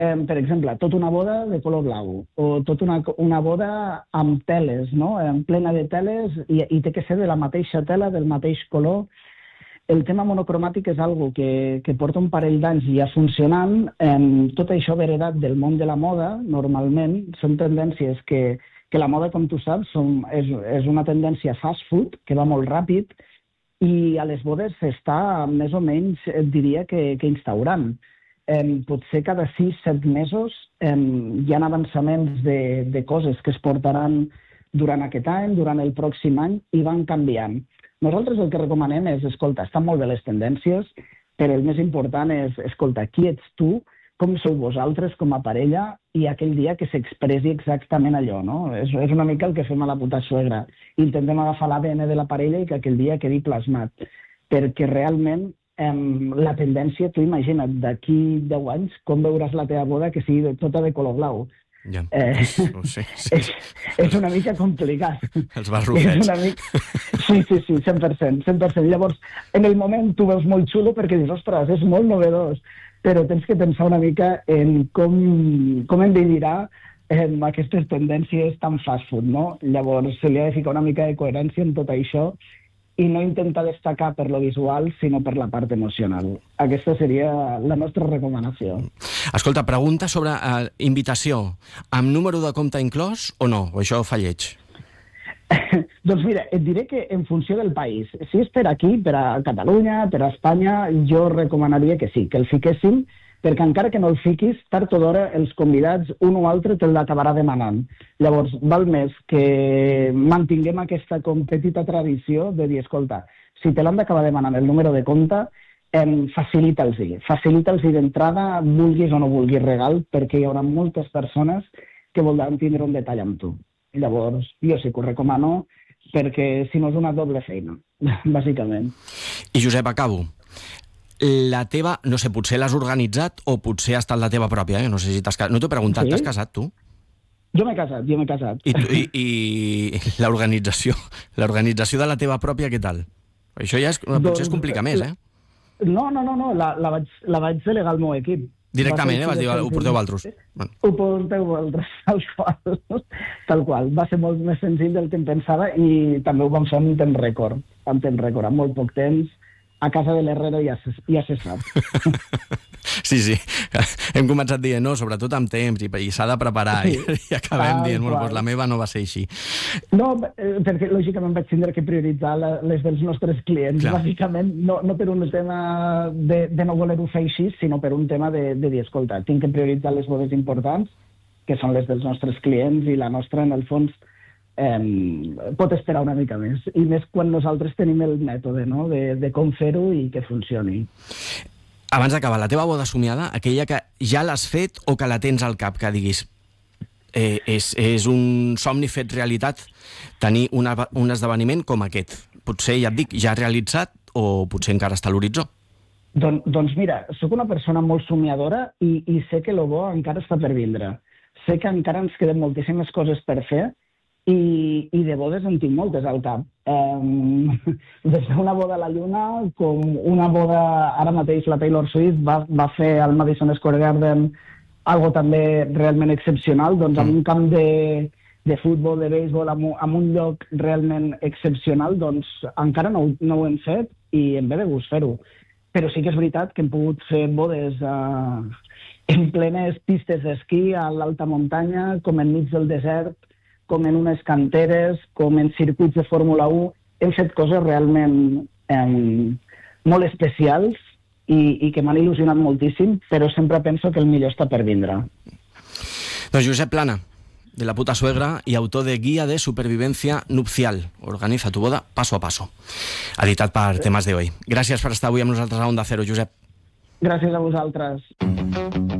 per exemple, tota una boda de color blau o tota una boda amb teles, no? Plena de teles i té que ser de la mateixa tela, del mateix color. El tema monocromàtic és algo que porta un parell d'anys ja funcionant. Tot això ve heredat del món de la moda, normalment. Són tendències que la moda, com tu saps, és una tendència fast food, que va molt ràpid, i a les bodes s'està més o menys, diria que instaurant. Potser cada 6-7 mesos hi ha avançaments de coses que es portaran durant aquest any, durant el pròxim any, i van canviant. Nosaltres el que recomanem és, escolta, estan molt bé les tendències, però el més important és, escolta, qui ets tu, com sou vosaltres com a parella, i aquell dia que s'expressi exactament allò, no? És una mica el que fem a la puta suegra. Intentem agafar l'ADN de la parella i que aquell dia quedi plasmat. Perquè realment la tendència, tu imagina't, d'aquí 10 anys, com veuràs la teva boda que sigui tota de color blau. Ja, sí. És una mica complicat. Els barrufets. Sí, 100%. Llavors, en el moment tu veus molt xulo perquè dius, ostres, és molt novedós, però tens que pensar una mica en com envelirà aquestes tendències tan fast food, no? Llavors, se li ha de ficar una mica de coherència en tot això i no intentar destacar per lo visual, sinó per la part emocional. Aquesta seria la nostra recomanació. Escolta, pregunta sobre invitació. Amb número de compte inclòs o no? O això fa lleig? Doncs mira, et diré que en funció del país. Si és per aquí, per a Catalunya, per a Espanya, jo recomanaria que sí, que el fiquéssim, perquè encara que no el fiquis, tard o d'hora els convidats, un o altre, te l'acabarà demanant. Llavors, val més que mantinguem aquesta petita tradició de dir, escolta, si te l'han d'acabar demanant el número de compte, facilita'ls-hi d'entrada, vulguis o no vulguis regal, perquè hi haurà moltes persones que voldran tindre un detall amb tu. Llavors, jo sí que ho recomano, perquè si no és una doble feina, bàsicament. I Josep, acabo. La teva, no sé, potser l'has organitzat o potser ha estat la teva pròpia, no sé si t'has casat. No t'he preguntat, t'has casat tu? Jo m'he casat. I l'organització de la teva pròpia, què tal? Això ja potser es complica més, eh? No, la vaig delegar al meu equip. Directament, vas dir, ho porteu vosaltres. Ho porteu vosaltres, tal qual. Va ser molt més senzill del que em pensava i també ho vam fer en temps rècord, amb molt poc temps. A casa de l'Herrero ja se sap. Sí. Hem començat dient, no, sobretot amb temps, i s'ha de preparar, i acabem dient, bueno, doncs la meva no va ser així. No, perquè lògicament vaig tindre que prioritzar les dels nostres clients, bàsicament, no per un tema de no voler-ho fer així, sinó per un tema de dir, escolta, tinc que prioritzar les bodes importants, que són les dels nostres clients, i la nostra, en el fons, pot esperar una mica més, i més quan nosaltres tenim el mètode, no?, de com fer-ho i que funcioni. Abans d'acabar, la teva boda somiada, aquella que ja l'has fet o que la tens al cap, que diguis és un somni fet realitat tenir un esdeveniment com aquest? Potser, ja et dic, ja realitzat o potser encara està a l'horitzó? Doncs mira, sóc una persona molt somiadora i sé que el bo encara està per vindre. Sé que encara ens queden moltíssimes coses per fer i de bodes en tinc moltes al cap. Des d'una boda a la Lluna, com una boda, ara mateix la Taylor Swift va fer al Madison Square Garden algo també realment excepcional, doncs amb un camp de futbol, de béisbol, amb un lloc realment excepcional, doncs encara no ho hem fet i em ve de gust fer-ho. Però sí que és veritat que hem pogut fer bodes en plenes pistes d'esquí, a l'alta muntanya, com enmig del desert, com en unes canteres, com en circuits de Fórmula 1. Hem fet coses realment molt especials i que m'han il·lusionat moltíssim, però sempre penso que el millor està per vindre. Doncs Josep Plana, de La Puta Suegra y autor de Guía de Supervivencia Nupcial. Organiza tu boda paso a paso. Editat per Temes de Hoy. Gràcies per estar avui amb nosaltres a Onda Cero, Josep. Gràcies a vosaltres.